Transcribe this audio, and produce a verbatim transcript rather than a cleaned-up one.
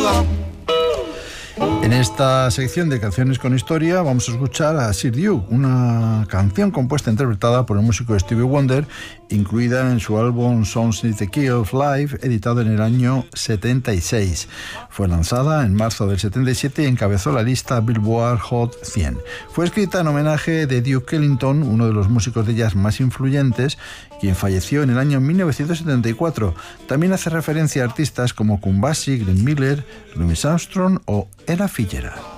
En esta sección de canciones con historia vamos a escuchar a Sir Duke, una canción compuesta e interpretada por el músico Stevie Wonder, incluida en su álbum Songs in the Key of Life, editado en el año setenta y seis. Fue lanzada en marzo del setenta y siete y encabezó la lista Billboard Hot cien. Fue escrita en homenaje de Duke Ellington, uno de los músicos de jazz más influyentes, quien falleció en el año mil novecientos setenta y cuatro. También hace referencia a artistas como Count Basie, Glenn Miller, Louis Armstrong o Ella Fitzgerald.